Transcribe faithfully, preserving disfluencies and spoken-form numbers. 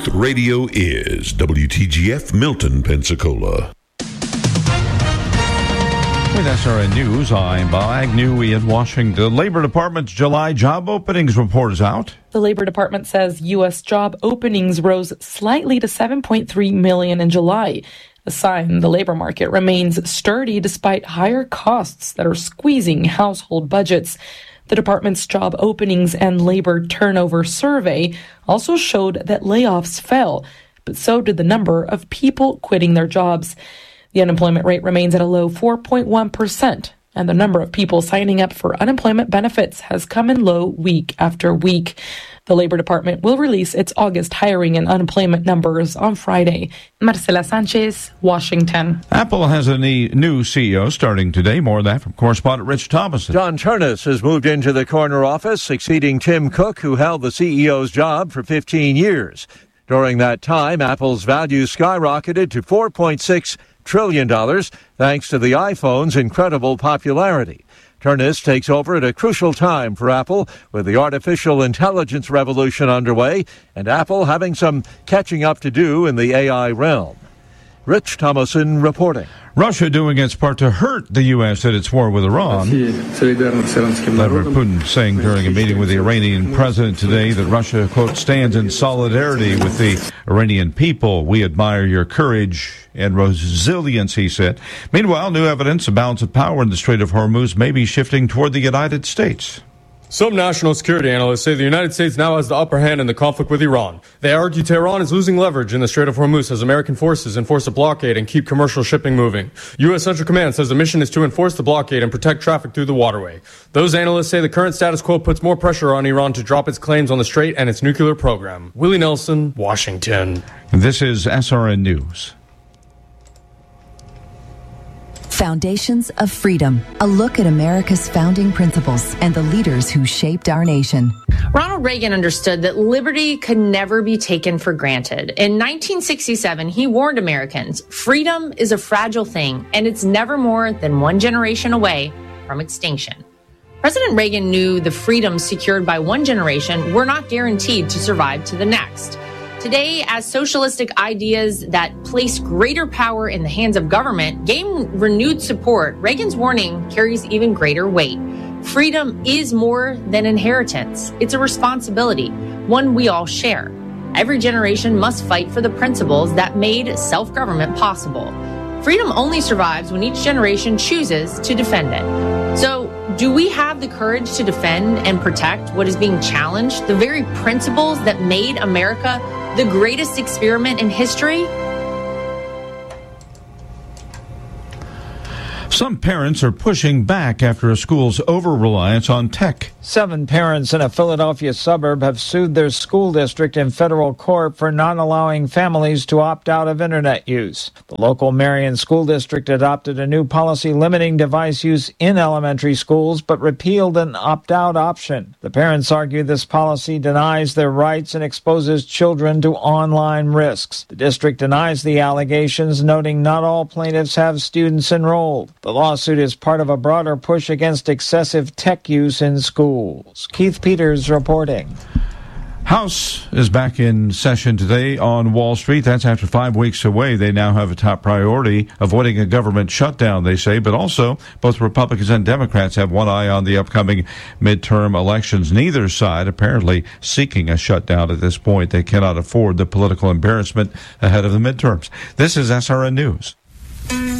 Truth Radio is W T G F Milton, Pensacola. With S R N News, I'm Bob Agnew in Washington. The Labor Department's July job openings report is out. The Labor Department says U S job openings rose slightly to seven point three million in July, a sign the labor market remains sturdy despite higher costs that are squeezing household budgets. The department's job openings and labor turnover survey also showed that layoffs fell, but so did the number of people quitting their jobs. The unemployment rate remains at a low four point one percent, and the number of people signing up for unemployment benefits has come in low week after week. The Labor Department will release its August hiring and unemployment numbers on Friday. Marcela Sanchez, Washington. Apple has a new C E O starting today. More of that from correspondent Rich Thomas. John Ternus has moved into the corner office, succeeding Tim Cook, who held the C E O's job for fifteen years. During that time, Apple's value skyrocketed to four point six trillion dollars, thanks to the iPhone's incredible popularity. Ternus takes over at a crucial time for Apple, with the artificial intelligence revolution underway, and Apple having some catching up to do in the A I realm. Rich Thomason reporting. Russia doing its part to hurt the U S at its war with Iran. Vladimir Putin saying during a meeting with the Iranian president today that Russia, quote, stands in solidarity with the Iranian people. We admire your courage and resilience, he said. Meanwhile, new evidence of balance of power in the Strait of Hormuz may be shifting toward the United States. Some national security analysts say the United States now has the upper hand in the conflict with Iran. They argue Tehran is losing leverage in the Strait of Hormuz as American forces enforce a blockade and keep commercial shipping moving. U S Central Command says the mission is to enforce the blockade and protect traffic through the waterway. Those analysts say the current status quo puts more pressure on Iran to drop its claims on the Strait and its nuclear program. Willie Nelson, Washington. This is S R N News. Foundations of Freedom, a look at America's founding principles and the leaders who shaped our nation. Ronald Reagan understood that liberty could never be taken for granted. In nineteen sixty-seven, he warned Americans, freedom is a fragile thing, and it's never more than one generation away from extinction. President Reagan knew the freedoms secured by one generation were not guaranteed to survive to the next. Today, as socialistic ideas that place greater power in the hands of government gain renewed support, Reagan's warning carries even greater weight. Freedom is more than inheritance. It's a responsibility, one we all share. Every generation must fight for the principles that made self-government possible. Freedom only survives when each generation chooses to defend it. So, do we have the courage to defend and protect what is being challenged, the very principles that made America the greatest experiment in history? Some parents are pushing back after a school's over-reliance on tech. Seven parents in a Philadelphia suburb have sued their school district in federal court for not allowing families to opt out of internet use. The local Marion School District adopted a new policy limiting device use in elementary schools, but repealed an opt-out option. The parents argue this policy denies their rights and exposes children to online risks. The district denies the allegations, noting not all plaintiffs have students enrolled. The lawsuit is part of a broader push against excessive tech use in schools. Keith Peters reporting. House is back in session today on Wall Street. That's after five weeks away. They now have a top priority, avoiding a government shutdown, they say. But also, both Republicans and Democrats have one eye on the upcoming midterm elections. Neither side apparently seeking a shutdown at this point. They cannot afford the political embarrassment ahead of the midterms. This is S R N News.